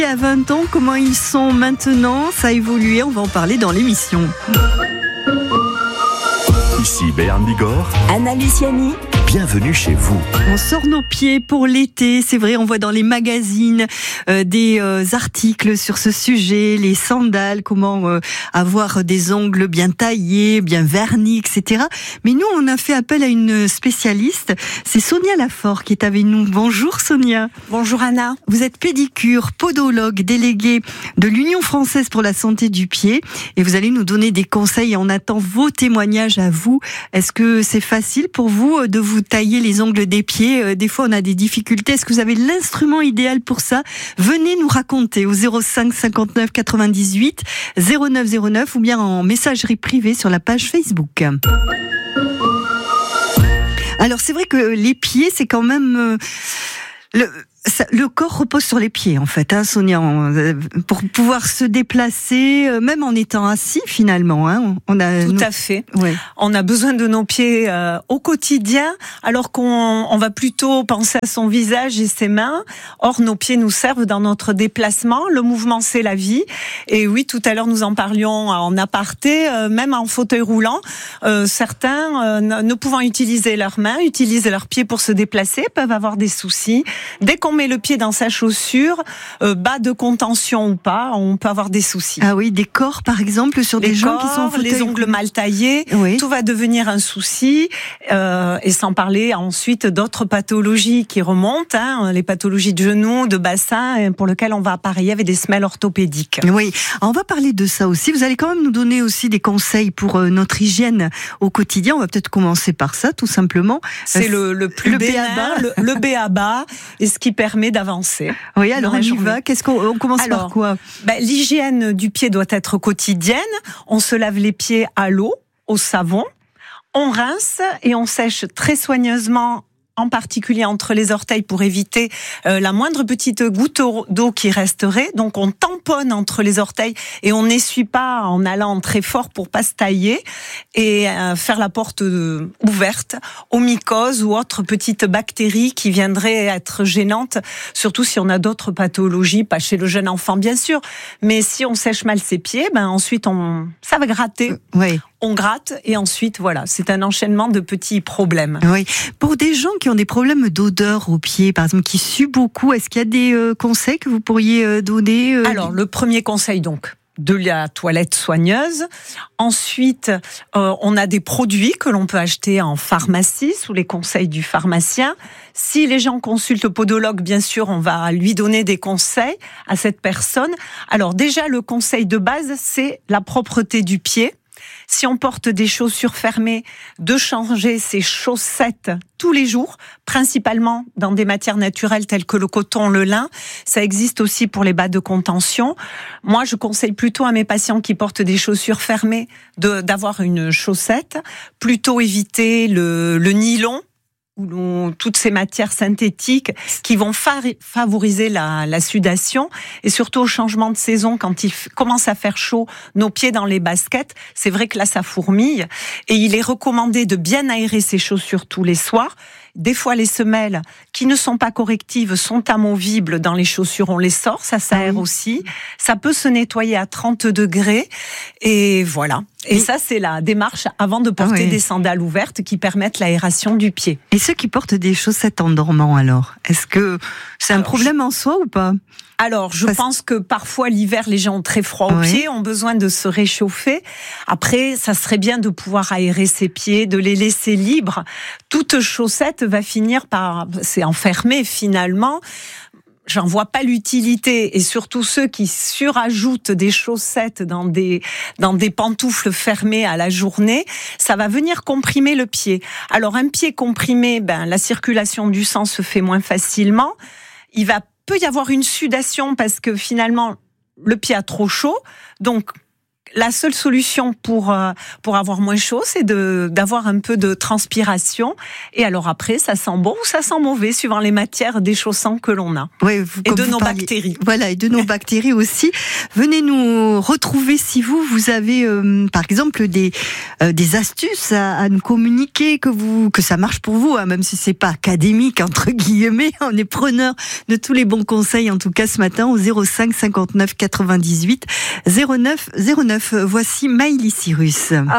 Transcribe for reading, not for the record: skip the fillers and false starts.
À 20 ans, comment ils sont maintenant? Ça a évolué, on va en parler dans l'émission. Ici Béarn Bigorre, Anna Luciani. bienvenue chez vous. On sort nos pieds pour l'été, c'est vrai, on voit dans les magazines des articles sur ce sujet, les sandales, comment avoir des ongles bien taillés, bien vernis, etc. Mais nous, on a fait appel à une spécialiste, c'est Sonia Lafort qui est avec nous. Bonjour Sonia. Bonjour Anna. Vous êtes pédicure, podologue, déléguée de l'Union française pour la santé du pied et vous allez nous donner des conseils et on attend vos témoignages à vous. Est-ce que c'est facile pour vous de vous tailler les ongles des pieds? Des fois on a des difficultés. Est-ce que vous avez l'instrument idéal pour ça? Venez nous raconter au 05 59 98 09 09 ou bien en messagerie privée sur la page Facebook. Alors c'est vrai que les pieds c'est quand même... Le corps repose sur les pieds, en fait, hein, Sonia, pour pouvoir se déplacer, même en étant assis, finalement. Hein, Tout à fait. Ouais. On a besoin de nos pieds au quotidien, alors qu'on va plutôt penser à son visage et ses mains. Or, nos pieds nous servent dans notre déplacement. Le mouvement, c'est la vie. Et oui, tout à l'heure, nous en parlions en aparté, même en fauteuil roulant. Certains, ne pouvant utiliser leurs mains, utilisent leurs pieds pour se déplacer, peuvent avoir des soucis. Dès qu'on met le pied dans sa chaussure, bas de contention ou pas, on peut avoir des soucis. Ah oui, des corps par exemple sur des gens qui sont en fauteuil. Les ongles mal taillés, oui. Tout va devenir un souci. Et sans parler ensuite d'autres pathologies qui remontent, hein, les pathologies de genoux, de bassin, pour lesquelles on va appareiller avec des semelles orthopédiques. Oui, alors, on va parler de ça aussi. Vous allez quand même nous donner aussi des conseils pour notre hygiène au quotidien. On va peut-être commencer par ça, tout simplement. C'est le plus béaba, le béaba, et ce qui permet d'avancer. Oui, alors on y va. Qu'est-ce qu'on commence par quoi? L'hygiène du pied doit être quotidienne. On se lave les pieds à l'eau, au savon. On rince et on sèche très soigneusement, en particulier entre les orteils pour éviter la moindre petite goutte d'eau qui resterait. Donc on tamponne entre les orteils et on n'essuie pas en allant très fort pour pas se tailler et faire la porte ouverte aux mycoses ou autres petites bactéries qui viendraient être gênantes, surtout si on a d'autres pathologies, pas chez le jeune enfant bien sûr, mais si on sèche mal ses pieds, ensuite ça va gratter. Oui. On gratte et ensuite, voilà, c'est un enchaînement de petits problèmes. Oui. Pour des gens qui ont des problèmes d'odeur aux pieds, par exemple, qui suent beaucoup, est-ce qu'il y a des conseils que vous pourriez donner? Alors, le premier conseil, donc, de la toilette soigneuse. Ensuite, on a des produits que l'on peut acheter en pharmacie, sous les conseils du pharmacien. Si les gens consultent le podologue, bien sûr, on va lui donner des conseils à cette personne. Alors, déjà, le conseil de base, c'est la propreté du pied. Si on porte des chaussures fermées, de changer ses chaussettes tous les jours, principalement dans des matières naturelles telles que le coton, le lin. Ça existe aussi pour les bas de contention. Moi, je conseille plutôt à mes patients qui portent des chaussures fermées d'avoir une chaussette, plutôt éviter le nylon, ou toutes ces matières synthétiques qui vont favoriser la sudation et surtout au changement de saison quand il commence à faire chaud, nos pieds dans les baskets, c'est vrai que là ça fourmille et il est recommandé de bien aérer ses chaussures tous les soirs. Des fois, les semelles qui ne sont pas correctives sont amovibles dans les chaussures, on les sort, ça s'aère aussi. Ça peut se nettoyer à 30 degrés et voilà. Et ça, c'est la démarche avant de porter des sandales ouvertes qui permettent l'aération du pied. Et ceux qui portent des chaussettes en dormant, alors, est-ce que c'est un problème en soi ou pas? Alors, je pense que parfois, l'hiver, les gens ont très froid aux pieds, ont besoin de se réchauffer. Après, ça serait bien de pouvoir aérer ses pieds, de les laisser libres. Toute chaussette va finir par... C'est enfermé, finalement. J'en vois pas l'utilité. Et surtout ceux qui surajoutent des chaussettes dans des pantoufles fermées à la journée, ça va venir comprimer le pied. Alors, un pied comprimé, la circulation du sang se fait moins facilement. Peut y avoir une sudation parce que finalement le pied a trop chaud, donc la seule solution pour avoir moins chaud, c'est d'avoir un peu de transpiration. Et alors après, ça sent bon ou ça sent mauvais, suivant les matières déchaussants que l'on a. Ouais, et de nos bactéries. Voilà, et de nos bactéries aussi. Venez nous retrouver si vous avez, par exemple, des astuces à nous communiquer, que ça marche pour vous, hein, même si c'est pas académique, entre guillemets. On est preneur de tous les bons conseils, en tout cas ce matin, au 05 59 98 09 09. Voici Miley Cyrus.